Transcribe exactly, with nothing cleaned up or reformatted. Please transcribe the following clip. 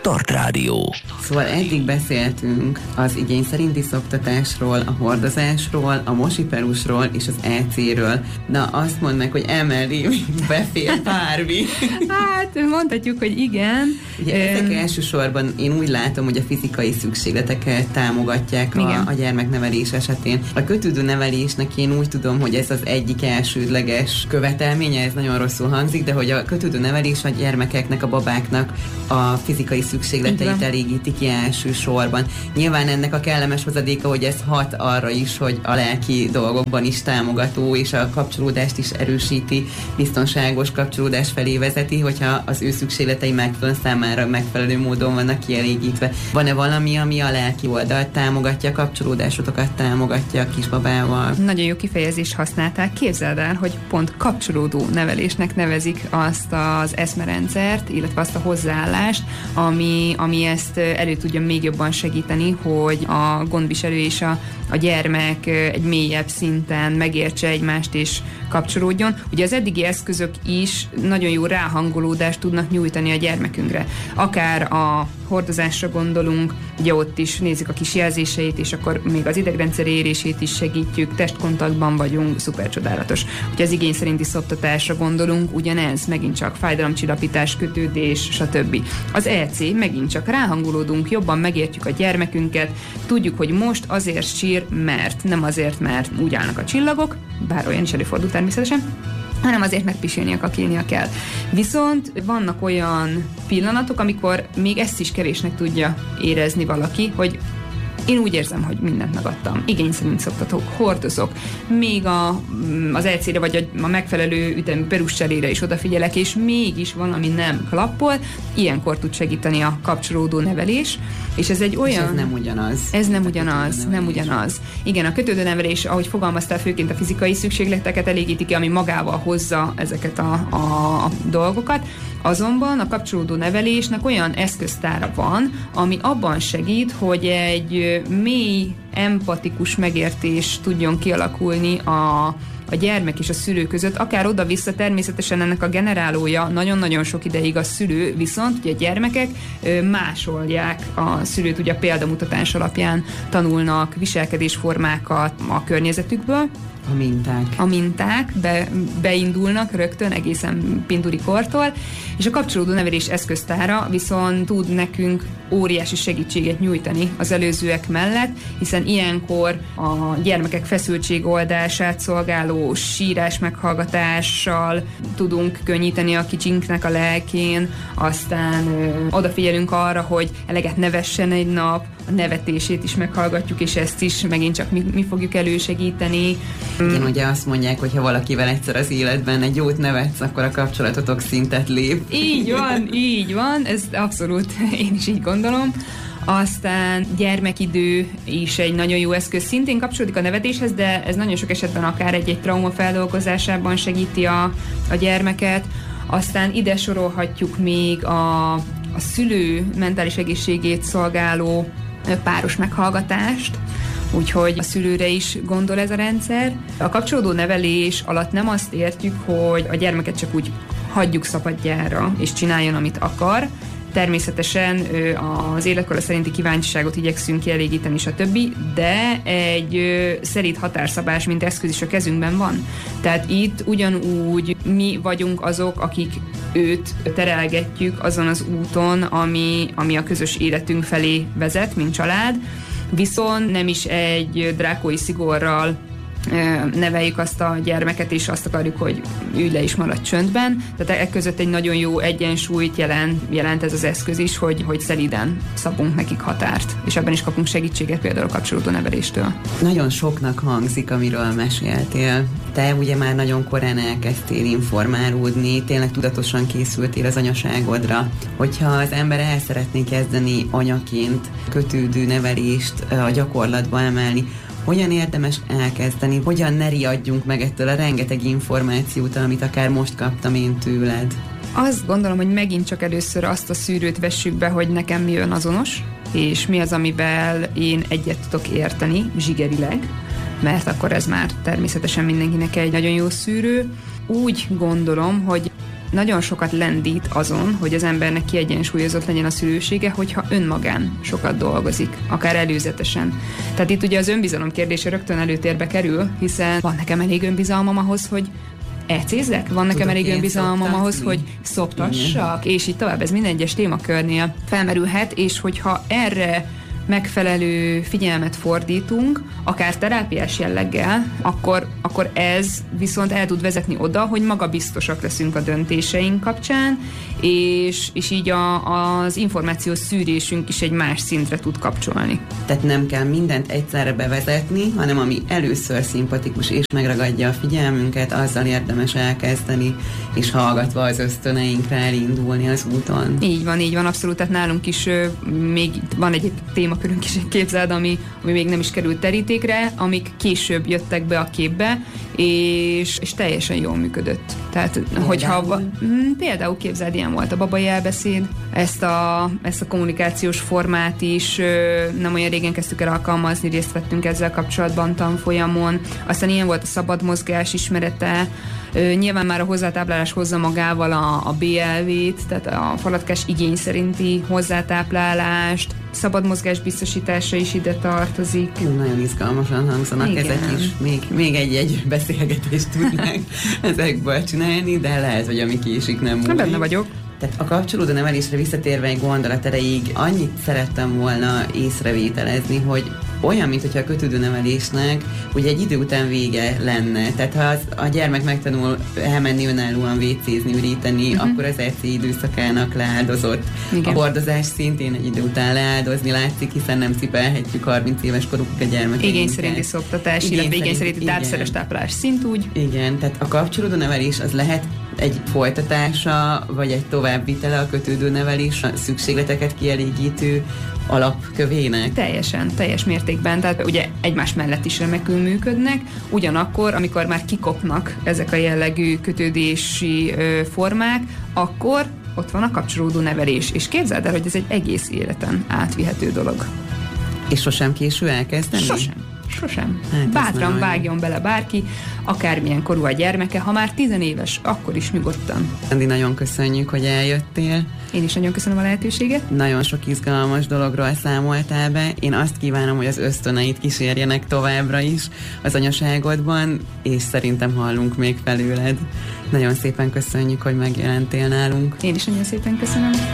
Start Rádió. Szóval eddig beszéltünk az igény szerinti szoptatásról, a hordozásról, a mosiperusról és az é céről. Na, azt mondd meg, hogy emellé befér bármi. Hát, mondhatjuk, hogy igen. Ugye ezek elsősorban én úgy látom, hogy a fizikai szükségleteket támogatják a, a gyermeknevelés esetén. A kötődő nevelésnek én úgy tudom, hogy ez az egyik elsődleges követelménye, ez nagyon rosszul hangzik, de hogy a kötődő nevelés a gyermekeknek, a babáknak a fizikai szükségleteit elégíti ki elsősorban. Nyilván ennek a kellemes hozadéka, hogy ez hat arra is, hogy a lelki dolgokban is támogató, és a kapcsolódást is erősíti, biztonságos kapcsolódás felé vezeti, hogyha az ő szükségletei megfelelően számára megfelelő módon vannak kielégítve. Van-e valami, ami a lelki oldalt támogatja, a kapcsolódásotokat támogatja a kisbabával? Nagyon jó kifejezést használták. Képzeld el, hogy pont kapcsolódó nevelésnek nevezik azt az eszmerendszert, illetve azt a hozzáállást, ami, ami ezt elő tudja még jobban segíteni, hogy a gondviselő és a, a gyermek egy mélyebb szinten megértse egymást és kapcsolódjon. Ugye az eddigi eszközök is nagyon jó ráhangolódást tudnak nyújtani a gyermekünkre. Akár a hordozásra gondolunk, ugye ott is nézzük a kis jelzéseit, és akkor még az idegrendszer érését is segítjük, testkontaktban vagyunk, szuper csodálatos. Ugye az igény szerinti szoptatásra gondolunk, ugyanez, megint csak fájdalomcsillapítás, kötődés, stb. Az é cé, megint csak ráhangolódunk, jobban megértjük a gyermekünket, tudjuk, hogy most azért sír, mert, nem azért, mert úgy állnak a csillagok, bár olyan is előfordul természetesen, hanem azért megpisilnia, kakilnia kell. Viszont vannak olyan pillanatok, amikor még ezt is kevésnek tudja érezni valaki, hogy én úgy érzem, hogy mindent megadtam. Igény szerint szoptatok, hordozok. Még a, az é cére vagy a, a megfelelő ütemű peruscserére is odafigyelek, és mégis valami nem klappol. Ilyenkor tud segíteni a kapcsolódó nevelés. És ez egy olyan... És ez nem ugyanaz. Ez nem ugyanaz, nem ugyanaz. Igen, a kötődő nevelés, ahogy fogalmaztál, főként a fizikai szükségleteket elégíti ki, ami magával hozza ezeket a, a, a dolgokat. Azonban a kapcsolódó nevelésnek olyan eszköztára van, ami abban segít, hogy egy mély, empatikus megértés tudjon kialakulni a, a gyermek és a szülő között, akár oda-vissza, természetesen ennek a generálója nagyon-nagyon sok ideig a szülő, viszont ugye a gyermekek másolják a szülőt, ugye a példamutatás alapján tanulnak viselkedésformákat a környezetükből. A minták. A minták be, beindulnak rögtön egészen pinduri kortól, és a kapcsolódó nevelés eszköztára viszont tud nekünk óriási segítséget nyújtani az előzőek mellett, hiszen ilyenkor a gyermekek feszültségoldását szolgáló sírás meghallgatással tudunk könnyíteni a kicsinknek a lelkén, aztán ö, odafigyelünk arra, hogy eleget nevessen egy nap, a nevetését is meghallgatjuk, és ezt is megint csak mi, mi fogjuk elősegíteni. Igen, ugye azt mondják, hogy ha valakivel egyszer az életben egy jót nevetsz, akkor a kapcsolatotok szintet lép. Így van, így van, ez abszolút én is így gondolom. Aztán gyermekidő is egy nagyon jó eszköz, szintén kapcsolódik a nevetéshez, de ez nagyon sok esetben akár egy-egy trauma feldolgozásában segíti a, a gyermeket. Aztán ide sorolhatjuk még a, a szülő mentális egészségét szolgáló páros meghallgatást, úgyhogy a szülőre is gondol ez a rendszer. A kapcsolódó nevelés alatt nem azt értjük, hogy a gyermeket csak úgy hagyjuk szabadjára, és csináljon, amit akar. Természetesen az életkora szerinti kíváncsiságot igyekszünk kielégíteni, stb., de egy szerint határszabás, mint eszköz is a kezünkben van. Tehát itt ugyanúgy mi vagyunk azok, akik őt terelgetjük azon az úton, ami, ami a közös életünk felé vezet, mint család, viszont nem is egy drákói szigorral neveljük azt a gyermeket, és azt akarjuk, hogy ülj le és maradj csöndben. Tehát e között egy nagyon jó egyensúlyt jelent, jelent ez az eszköz is, hogy, hogy szelíden szabunk nekik határt, és ebben is kapunk segítséget például a kapcsolódó neveléstől. Nagyon soknak hangzik, amiről meséltél. Te ugye már nagyon korán elkezdtél informálódni, tényleg tudatosan készültél az anyaságodra. Hogyha az ember el szeretné kezdeni anyaként kötődő nevelést a gyakorlatba emelni, hogyan érdemes elkezdeni, hogyan ne riadjunk meg ettől a rengeteg információt, amit akár most kaptam én tőled? Azt gondolom, hogy megint csak először azt a szűrőt vessük be, hogy nekem mi jön azonos, és mi az, amivel én egyet tudok érteni zsigerileg, mert akkor ez már természetesen mindenkinek egy nagyon jó szűrő. Úgy gondolom, hogy nagyon sokat lendít azon, hogy az embernek kiegyensúlyozott legyen a szülősége, hogyha önmagán sokat dolgozik, akár előzetesen. Tehát itt ugye az önbizalom kérdése rögtön előtérbe kerül, hiszen van nekem elég önbizalmam ahhoz, hogy ecézzek? Van nekem elég önbizalmam ahhoz, hogy szoptassak? Igen. És így tovább, ez minden egyes témakörnél felmerülhet, és hogyha erre megfelelő figyelmet fordítunk, akár terápiás jelleggel, akkor, akkor ez viszont el tud vezetni oda, hogy magabiztosak leszünk a döntéseink kapcsán, és, és így a, az információs szűrésünk is egy más szintre tud kapcsolni. Tehát nem kell mindent egyszerre bevezetni, hanem ami először szimpatikus és megragadja a figyelmünket, azzal érdemes elkezdeni, és hallgatva az ösztöneinkre elindulni az úton. Így van, így van, abszolút. Tehát nálunk is még van egy témakörünk is, egy képzeld, ami, ami még nem is került terítékre, amik később jöttek be a képbe, és, és teljesen jól működött. Tehát, például. hogyha például képzeld, ilyen volt a babai elbeszéd, ezt a, ezt a kommunikációs formát is nem olyan régen kezdtük el alkalmazni, részt vettünk ezzel kapcsolatban tanfolyamon, aztán ilyen volt a szabad mozgás ismerete, nyilván már a hozzátáplálás hozza magával a, a bé el vét, tehát a falatkás igény szerinti hozzátáplálást, szabad mozgás biztosítása is ide tartozik. Nagyon izgalmasan hangzanak igen. ezek is. Még, még egy-egy beszélgetést tudnánk ezekből csinálni, de lehet, hogy ami késik nem múlik. Benne vagyok. Tehát a kapcsolódó nevelésre visszatérve egy gondolat erejéig annyit szerettem volna észrevételezni, hogy olyan, mint hogyha a kötődő nevelésnek ugye egy idő után vége lenne. Tehát ha az, a gyermek megtanul elmenni önállóan vécézni, üríteni, uh-huh. akkor az ecé időszakának leáldozott. Igen. A hordozás szintén egy idő után leáldozni látszik, hiszen nem cipelhetjük harminc éves korukig a gyermekeinket. Igény szerinti szoptatás, illetve igény szerinti tápszeres táplálás szint úgy. Igen, tehát a kapcsolódó nevelés az lehet egy folytatása, vagy egy továbbvitele a kötődő nevelés a szükségleteket kielégítő alapkövének? Teljesen, teljes mértékben. Tehát ugye egymás mellett is remekül működnek, ugyanakkor, amikor már kikopnak ezek a jellegű kötődési ö, formák, akkor ott van a kapcsolódó nevelés. És képzeld el, hogy ez egy egész életen átvihető dolog. És sosem késő elkezdeni? Sosem. Sosem. Hát bátran vágjon bele bárki, akármilyen korú a gyermeke, ha már tizenéves, akkor is nyugodtan. Andi, nagyon köszönjük, hogy eljöttél. Én is nagyon köszönöm a lehetőséget. Nagyon sok izgalmas dologról számoltál be. Én azt kívánom, hogy az ösztöneit kísérjenek továbbra is az anyaságodban, és szerintem hallunk még felőled. Nagyon szépen köszönjük, hogy megjelentél nálunk. Én is nagyon szépen köszönöm.